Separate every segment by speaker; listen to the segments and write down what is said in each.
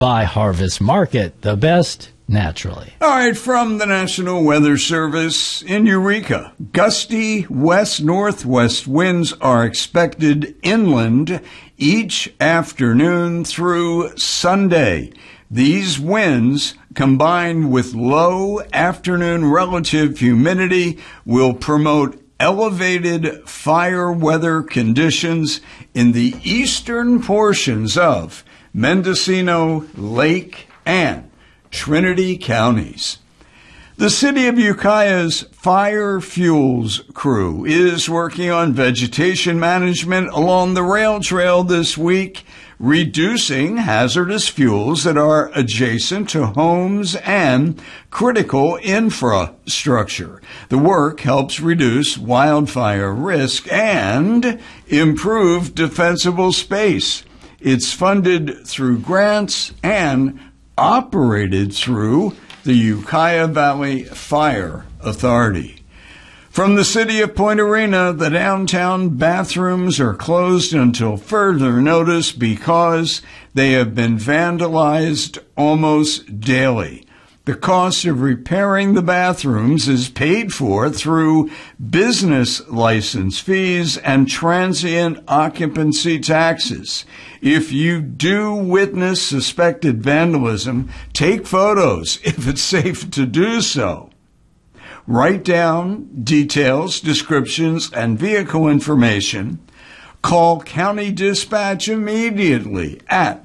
Speaker 1: By Harvest Market, the best naturally.
Speaker 2: All right, from the National Weather Service in Eureka, gusty west-northwest winds are expected inland each afternoon through Sunday. These winds, combined with low afternoon relative humidity, will promote elevated fire weather conditions in the eastern portions of Mendocino, Lake, and Trinity counties. The City of Ukiah's Fire Fuels crew is working on vegetation management along the rail trail this week, reducing hazardous fuels that are adjacent to homes and critical infrastructure. The work helps reduce wildfire risk and improve defensible space. It's funded through grants and operated through the Ukiah Valley Fire Authority. From the city of Point Arena, the downtown bathrooms are closed until further notice because they have been vandalized almost daily. The cost of repairing the bathrooms is paid for through business license fees and transient occupancy taxes. If you do witness suspected vandalism, take photos if it's safe to do so. Write down details, descriptions, and vehicle information. Call County Dispatch immediately at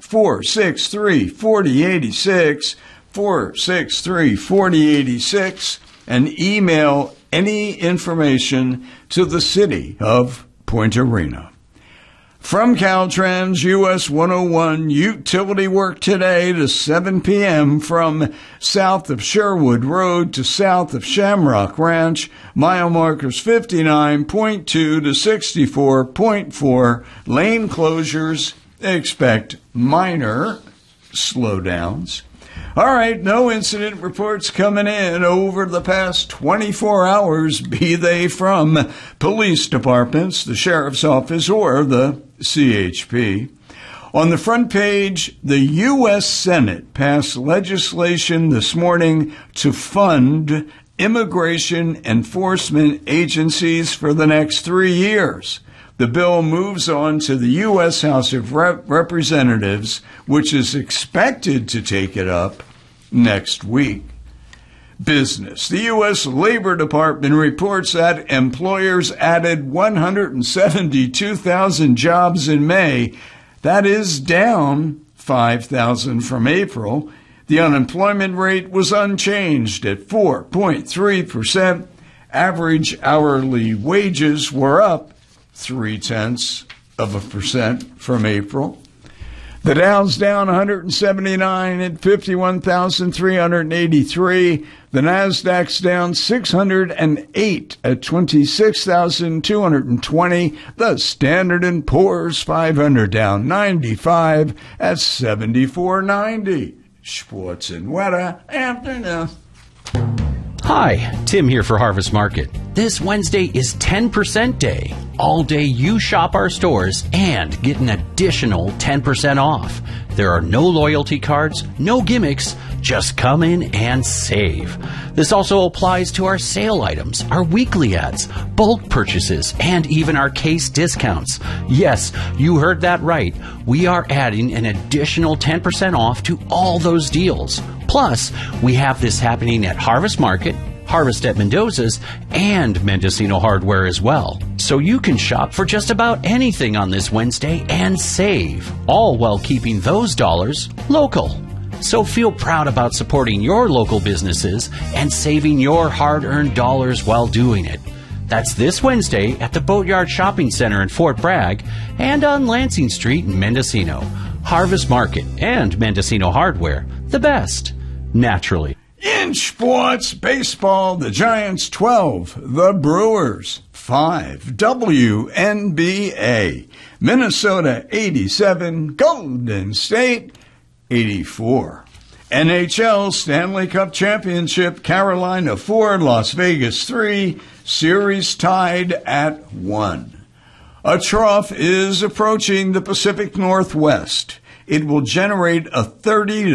Speaker 2: 463-4086, 463-4086, and email any information to the City of Point Arena. From Caltrans US 101, utility work today to 7 p.m. from south of Sherwood Road to south of Shamrock Ranch. Mile markers 59.2 to 64.4. Lane closures. Expect minor slowdowns. All right, no incident reports coming in over the past 24 hours, be they from police departments, the sheriff's office, or the CHP. On the front page, the U.S. Senate passed legislation this morning to fund immigration enforcement agencies for the next 3 years. The bill moves on to the U.S. House of Representatives, which is expected to take it up next week. Business. The U.S. Labor Department reports that employers added 172,000 jobs in May. That is down 5,000 from April. The unemployment rate was unchanged at 4.3%. Average hourly wages were up 0.3% from April. The Dow's down 179 at 51,383. The Nasdaq's down 608 at 26,220. The Standard & Poor's 500 down 95 at 7490. Sports and weather afternoon.
Speaker 3: Hi, Tim here for Harvest Market. This Wednesday is 10% day. All day you shop our stores and get an additional 10% off. There are no loyalty cards, no gimmicks, just come in and save. This also applies to our sale items, our weekly ads, bulk purchases, and even our case discounts. Yes, you heard that right. We are adding an additional 10% off to all those deals. Plus, we have this happening at Harvest Market, Harvest at Mendoza's, and Mendocino Hardware as well. So you can shop for just about anything on this Wednesday and save, all while keeping those dollars local. So feel proud about supporting your local businesses and saving your hard-earned dollars while doing it. That's this Wednesday at the Boatyard Shopping Center in Fort Bragg and on Lansing Street in Mendocino. Harvest Market and Mendocino Hardware, the best, naturally.
Speaker 2: In sports, baseball, the Giants 12, the Brewers 5, WNBA, Minnesota 87, Golden State 84. NHL Stanley Cup Championship, Carolina 4, Las Vegas 3, series tied at 1. A trough is approaching the Pacific Northwest. it will generate a 30